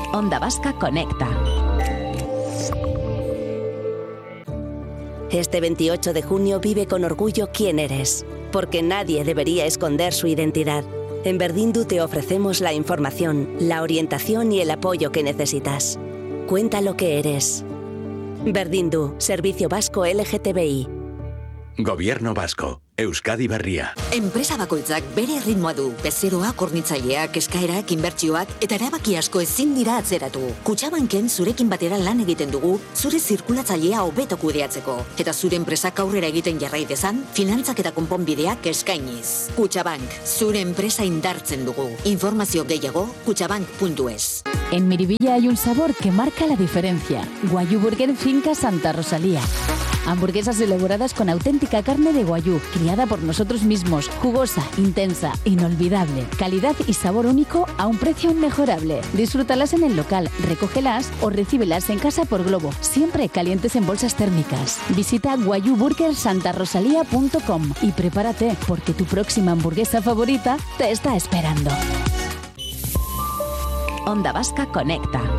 Onda Vasca Conecta. Este 28 de junio vive con orgullo quién eres, porque nadie debería esconder su identidad. En Berdindu te ofrecemos la información, la orientación y el apoyo que necesitas. Cuenta lo que eres. Berdindu, Servicio Vasco LGTBI. Gobierno Vasco, Euskadi Berria. Enpresa bakoitzak bere ritmoa du. Bezeroak, hornitzaileak, eskaerak, inbertsioak eta erabaki asko ezin dira atzeratu. Kutxabanken zurekin batera lan egiten dugu, zure zirkulatzailea hobeto kudeatzeko. Eta zure enpresak aurrera egiten jarrai dezan, finantzak eta konponbideak eskainiz. Kutxabank, zure enpresa indartzen dugu. Informazio gehiago, kutxabank.es. En Miribilla hay un sabor que marca la diferencia. Guayú Burger Finca Santa Rosalía. Hamburguesas elaboradas con auténtica carne de guayú, criada por nosotros mismos, jugosa, intensa, inolvidable, calidad y sabor único a un precio inmejorable. Disfrútalas en el local, recógelas o recíbelas en casa por globo, siempre calientes en bolsas térmicas. Visita guayuburgersantarosalía.com y prepárate porque tu próxima hamburguesa favorita te está esperando. Onda Vasca Conecta.